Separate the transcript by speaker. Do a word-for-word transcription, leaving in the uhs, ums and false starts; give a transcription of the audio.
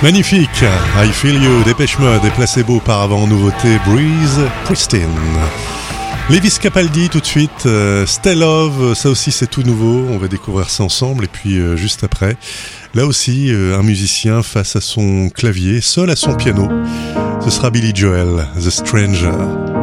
Speaker 1: Magnifique, I Feel You, Dépêche Mode et Placebo auparavant, nouveauté Breeze, Pristine. Lewis Capaldi tout de suite, euh, Stay Love, ça aussi c'est tout nouveau, on va découvrir ça ensemble. Et puis euh, juste après, là aussi euh, un musicien face à son clavier, seul à son piano, ce sera Billy Joel, The Stranger.